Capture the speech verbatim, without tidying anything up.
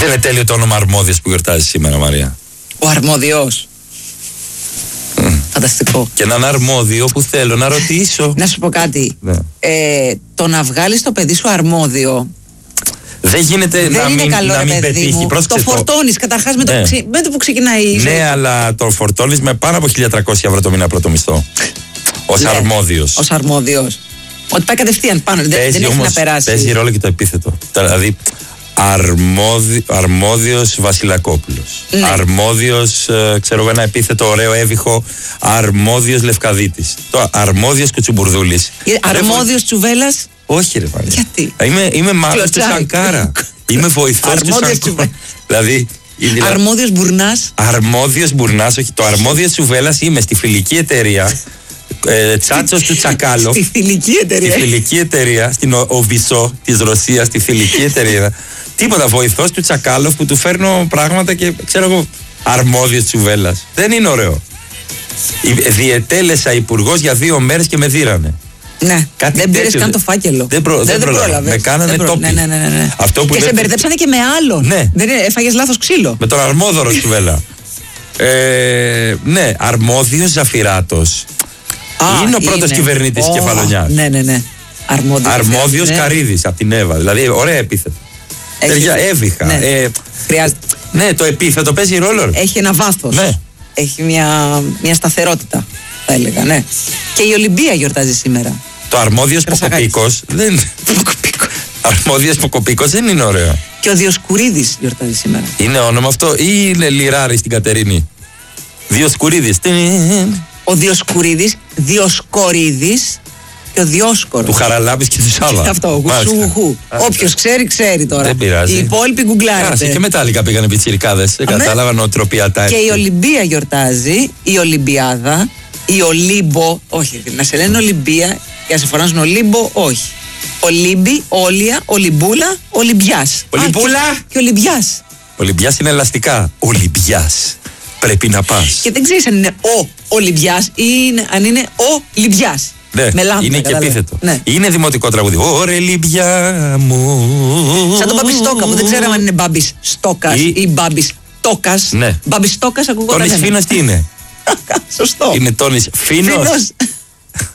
Δεν είναι τέλειο το όνομα Αρμόδιος που γιορτάζει σήμερα, Μαρία? Ο Αρμόδιος. Mm. Φανταστικό. Και έναν αρμόδιο που θέλω να ρωτήσω. Να σου πω κάτι. Ναι. Ε, το να βγάλεις το παιδί σου αρμόδιο. Δεν γίνεται δεν να είναι μην, καλό, να μην πετύχει. Το φορτώνεις καταρχάς με, ναι. με το που ξεκινάει η ζωή. Ναι, αλλά το φορτώνεις με πάνω από χίλια τριακόσια ευρώ το μήνα πρώτο μισθό. Ως ναι. αρμόδιος. Ως αρμόδιος. Ότι πάει κατευθείαν πάνω, δεν, δεν έχει να περάσει. Παίζει ρόλο και το επίθετο. Δηλαδή, αρμόδι, αρμόδιος Βασιλακόπουλος. Ναι. Αρμόδιος, ε, ξέρω ένα επίθετο ωραίο έβυχο, αρμόδιος Λευκαδίτης. Το αρμόδιος Κουτσουμπουρδούλης. Αρμόδιος Τσουβέλλας. Όχι, ρε Μαρία. Γιατί? Είμαι, είμαι μάλλον του Σανκάρα. Είμαι βοηθός του Σανκάρα. Δηλαδή. Αρμόδιος Μπουρνάς. Αρμόδιος Μπουρνάς, όχι. Το αρμόδιος Τσουβέλλας είμαι στη φιλική εταιρεία. Ε, Τσάτσος του Τσακάλοφ. Στη φιλική εταιρεία. Στη φιλική εταιρεία, στην Οβισό της Ρωσίας, στη φιλική εταιρεία. Τίποτα, βοηθός του Τσακάλοφ που του φέρνω πράγματα και ξέρω εγώ. Αρμόδιος Τσουβέλλας. Δεν είναι ωραίο. Διετέλεσα υπουργός για δύο μέρες και με δίρανε. Ναι, κάτι δεν πήρες καν το φάκελο. Δεν, προ, δεν, δεν πρόλαβε. Με κάνανε προ... τόπι. Ναι, ναι, ναι, ναι. Αυτό που και λέτε... σε μπερδέψανε και με άλλον. Ναι. Δεν έφαγες λάθος ξύλο. Με τον αρμόδωρο Τσουβέλλα. ε, ναι, αρμόδιος Ζαφυράτος. Α, είναι ο πρώτος κυβερνήτης oh, Κεφαλονιάς. Ναι, ναι, ναι. Αρμόδιος, αρμόδιος ναι. Καρύδης από την Εύα. Δηλαδή, ωραία επίθετο. Τεριά, έβυχα. Ναι. Ε, Χρειάζεται. Ναι, το επίθετο παίζει ρόλο. Έχει ένα βάθος. Ναι. Έχει μια, μια σταθερότητα, θα έλεγα, ναι. Και η Ολυμπία γιορτάζει σήμερα. Το αρμόδιος Ποκοπίκος δεν. Αρμόδιος Ποκοπίκος δεν είναι ωραίο. Και ο Διοσκουρίδης γιορτάζει σήμερα. Είναι όνομα αυτό ή είναι λιράρι στην Κατερίνη? Διοσκουρίδης. Ο Διοσκουρίδης, Διοσκορίδης και ο Διόσκορος. Του Χαραλάμπης και του Σάβα. Αυτό, γουσουχού. Όποιος ξέρει, ξέρει τώρα. Δεν πειράζει. Οι υπόλοιποι γκουγκλάρετε. Και μετάλλικα πήγανε πιτσιρικάδες. Δεν κατάλαβαν οτροπία τα και η Ολυμπία γιορτάζει, η Ολυμπιάδα, η Ολύμπο. Όχι, να σε λένε Ολυμπία και να σε φωνάζουν Ολύμπο, όχι. Ολύμπη, Όλια, Ολυμπούλα, Ολυμπιάς. Ολυμπούλα! Α, και, και Ολυμπιάς. Ολυμπιάς είναι ελαστικά. Ολυμπιάς. Πρέπει να πας. Και δεν ξέρεις αν είναι ο Ολυμπιάς ή είναι, αν είναι ο Λιμπιάς. Ναι, με λάμπα, είναι και επίθετο. Ναι. Είναι δημοτικό τραγούδι. Ωρε Λιμπιά μου. Σαν τον Μπάμπη Στόκα που δεν ξέραμε αν είναι Μπάμπης Στόκας ή, ή Μπάμπης Τόκας. Ναι. Μπάμπης Στόκας ακούγονταν. Τόνις Φίνος τι είναι? Σωστό. Είναι Τόνις Φίνος.